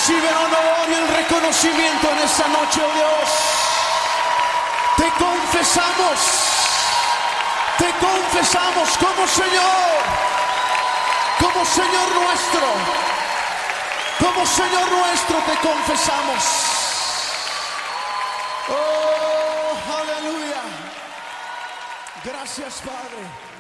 Recibe el honor y el reconocimiento en esta noche, oh Dios. Te confesamos como Señor nuestro, como Señor nuestro te confesamos. Oh, aleluya. Gracias, Padre.